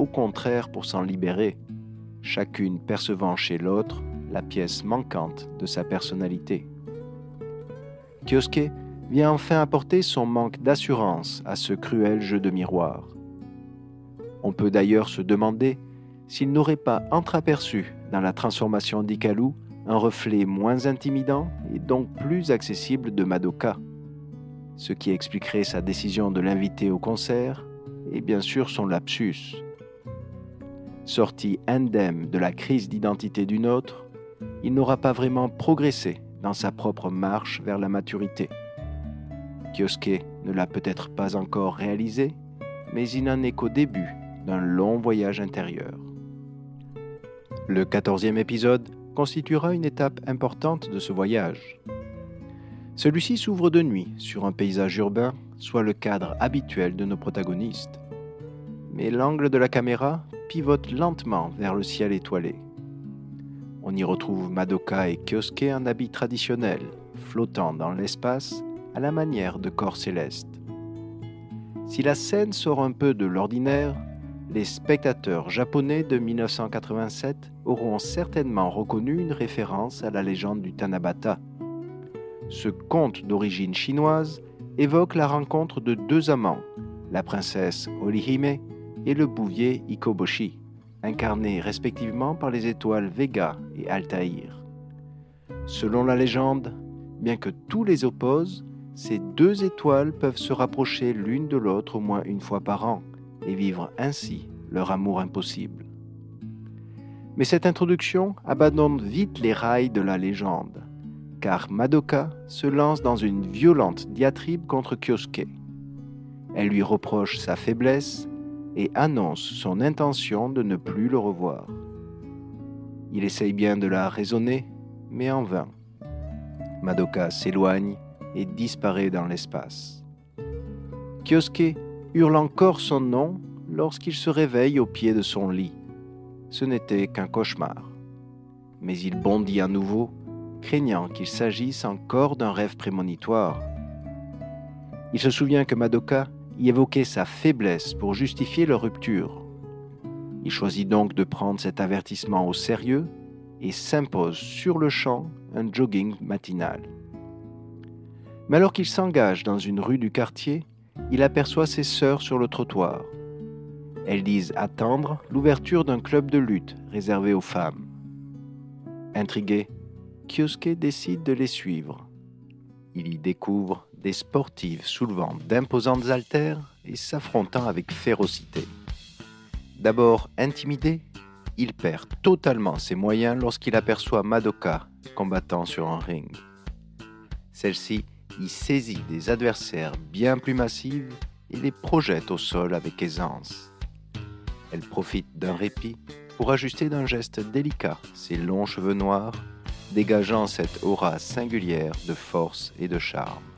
au contraire pour s'en libérer, chacune percevant chez l'autre la pièce manquante de sa personnalité. Kyosuke vient enfin apporter son manque d'assurance à ce cruel jeu de miroir. On peut d'ailleurs se demander s'il n'aurait pas entreaperçu dans la transformation d'Hikaru un reflet moins intimidant et donc plus accessible de Madoka, ce qui expliquerait sa décision de l'inviter au concert et bien sûr son lapsus. Sorti indemne de la crise d'identité d'une autre, il n'aura pas vraiment progressé dans sa propre marche vers la maturité. Kyosuke ne l'a peut-être pas encore réalisé, mais il n'en est qu'au début d'un long voyage intérieur. Le 14e épisode constituera une étape importante de ce voyage. Celui-ci s'ouvre de nuit sur un paysage urbain, soit le cadre habituel de nos protagonistes. Mais l'angle de la caméra pivote lentement vers le ciel étoilé. On y retrouve Madoka et Kyosuke en habits traditionnels, flottant dans l'espace à la manière de corps célestes. Si la scène sort un peu de l'ordinaire, les spectateurs japonais de 1987 auront certainement reconnu une référence à la légende du Tanabata. Ce conte d'origine chinoise évoque la rencontre de deux amants, la princesse Orihime et le bouvier Ikoboshi, incarnés respectivement par les étoiles Vega et Altaïr. Selon la légende, bien que tout les oppose, ces deux étoiles peuvent se rapprocher l'une de l'autre au moins une fois par an et vivre ainsi leur amour impossible. Mais cette introduction abandonne vite les rails de la légende, car Madoka se lance dans une violente diatribe contre Kyosuke. Elle lui reproche sa faiblesse et annonce son intention de ne plus le revoir. Il essaye bien de la raisonner, mais en vain. Madoka s'éloigne et disparaît dans l'espace. Kyosuke hurle encore son nom lorsqu'il se réveille au pied de son lit. Ce n'était qu'un cauchemar. Mais il bondit à nouveau, craignant qu'il s'agisse encore d'un rêve prémonitoire. Il se souvient que Madoka y évoquait sa faiblesse pour justifier leur rupture. Il choisit donc de prendre cet avertissement au sérieux et s'impose sur le champ un jogging matinal. Mais alors qu'il s'engage dans une rue du quartier, il aperçoit ses sœurs sur le trottoir. Elles disent attendre l'ouverture d'un club de lutte réservé aux femmes. Intrigué, Kyosuke décide de les suivre. Il y découvre des sportives soulevant d'imposantes haltères et s'affrontant avec férocité. D'abord intimidé, il perd totalement ses moyens lorsqu'il aperçoit Madoka combattant sur un ring. Celle-ci y saisit des adversaires bien plus massives et les projette au sol avec aisance. Elle profite d'un répit pour ajuster d'un geste délicat ses longs cheveux noirs, dégageant cette aura singulière de force et de charme.